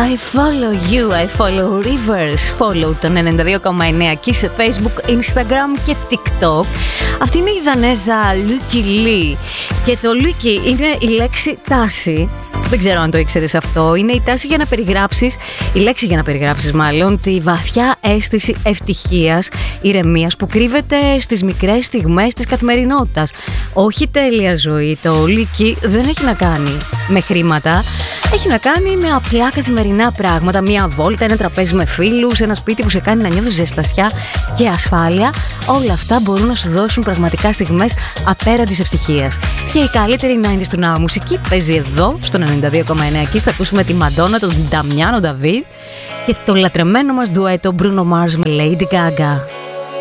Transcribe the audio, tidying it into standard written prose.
I follow you, I follow rivers. Follow τον 92,9 εκεί σε Facebook, Instagram και TikTok. Αυτή είναι η Δανέζα Lucky Lee. Και το Lucky είναι η λέξη τάση. Δεν ξέρω αν το ήξερες αυτό. Είναι η τάση για να περιγράψεις, η λέξη για να περιγράψεις μάλλον, τη βαθιά αίσθηση ευτυχίας, ηρεμίας που κρύβεται στις μικρές στιγμές της καθημερινότητας. Όχι τέλεια ζωή. Το Lucky δεν έχει να κάνει με χρήματα. Έχει να κάνει με απλά καθημερινά πράγματα. Μία βόλτα, ένα τραπέζι με φίλους, ένα σπίτι που σε κάνει να νιώθεις ζεστασιά και ασφάλεια. Όλα αυτά μπορούν να σου δώσουν πραγματικά στιγμές απέραντης ευτυχίας. Και η καλύτερη 90's του Now μουσική παίζει εδώ, στο 92,9. Εκεί θα ακούσουμε τη Μαντόνα, τον Νταμιάνο Νταβίδ και το λατρεμένο μας ντουέτο Bruno Mars με Lady Gaga.